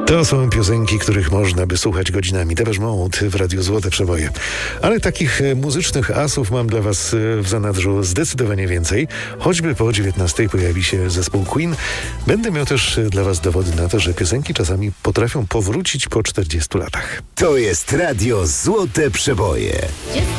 To są piosenki, których można by słuchać godzinami. Depeche Mode w Radiu Złote Przeboje. Ale takich muzycznych asów mam dla was w zanadrzu zdecydowanie więcej. Choćby po 19 pojawi się zespół Queen. Będę miał też dla was dowody na to, że piosenki czasami potrafią powrócić po 40 latach. To jest Radio Złote Przeboje.